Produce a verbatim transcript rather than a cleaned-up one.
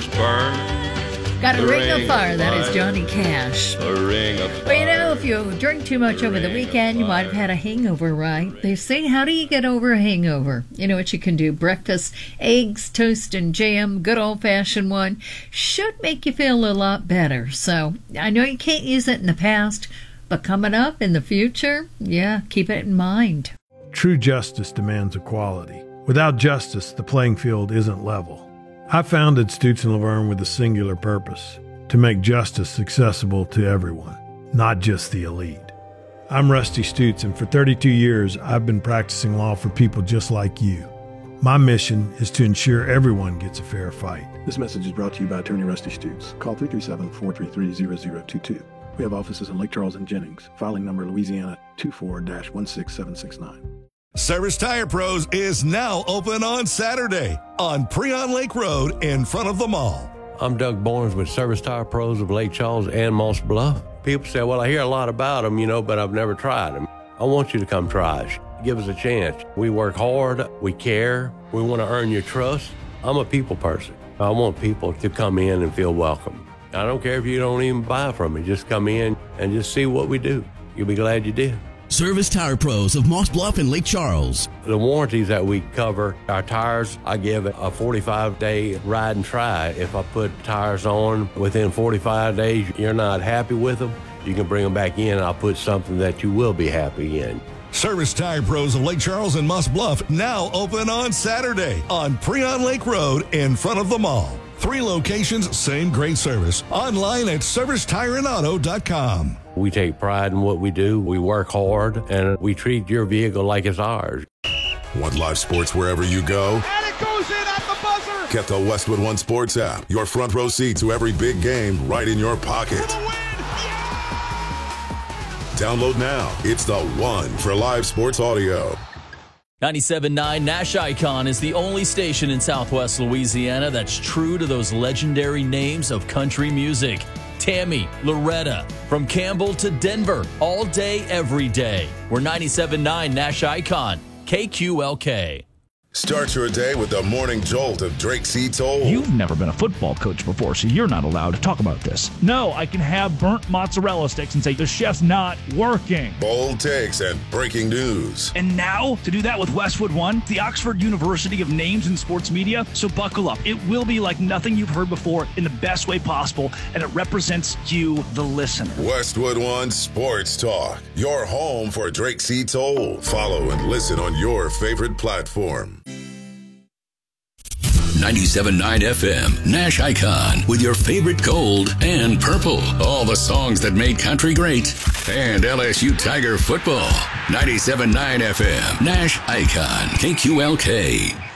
embers burn. Got a The ring of ring fire. of That is fire. Johnny Cash. A ring of fire. Well, you know, if you drink too much over the Ring of weekend, you might have fire. had a hangover, right? They say, how do you get over a hangover? You know what you can do? Breakfast, eggs, toast, and jam, good old-fashioned one, should make you feel a lot better. So I know you can't use it in the past, but coming up in the future, yeah, keep it in mind. True justice demands equality. Without justice, the playing field isn't level. I founded Stutz and Laverne with a singular purpose: to make justice accessible to everyone, not just the elite. I'm Rusty Stutz, and for thirty-two years, I've been practicing law for people just like you. My mission is to ensure everyone gets a fair fight. This message is brought to you by Attorney Rusty Stutz. Call three three seven, four three three, zero zero two two. We have offices in Lake Charles and Jennings. Filing number Louisiana two four dash one six seven six nine. Service Tire Pros is now open on Saturday on Preon Lake Road in front of the mall. I'm Doug Barnes with Service Tire Pros of Lake Charles and Moss Bluff. People say, well, I hear a lot about them, you know, but I've never tried them. I want you to come try us. Give us a chance. We work hard. We care. We want to earn your trust. I'm a people person. I want people to come in and feel welcome. I don't care if you don't even buy from me. Just come in and just see what we do. You'll be glad you did. Service Tire Pros of Moss Bluff and Lake Charles. The warranties that we cover, our tires, I give a forty-five day ride and try. If I put tires on within forty-five days, you're not happy with them, you can bring them back in and I'll put something that you will be happy in. Service Tire Pros of Lake Charles and Moss Bluff now open on Saturday on Preon Lake Road in front of the mall. Three locations, same great service. Online at service tire and auto dot com. We take pride in what we do. We work hard, and we treat your vehicle like it's ours. Want live sports wherever you go? And it goes in at the buzzer! Get the Westwood One Sports app. Your front row seat to every big game right in your pocket. For the win! Yeah! Download now. It's the one for live sports audio. ninety-seven point nine Nash Icon is the only station in Southwest Louisiana that's true to those legendary names of country music. Tammy, Loretta, from Campbell to Denver, all day, every day. We're ninety-seven point nine Nash Icon, K Q L K. Start your day with the morning jolt of Drake C. Toll. You've never been a football coach before, so you're not allowed to talk about this. No, I can have burnt mozzarella sticks and say the chef's not working. Bold takes and breaking news. And now, to do that with Westwood One, the Oxford University of Names in Sports Media, so buckle up. It will be like nothing you've heard before in the best way possible, and it represents you, the listener. Westwood One Sports Talk, your home for Drake C. Toll. Follow and listen on your favorite platform. ninety-seven point nine F M, Nash Icon, with your favorite gold and purple. All the songs that made country great. And L S U Tiger football. ninety-seven point nine F M, Nash Icon, K Q L K.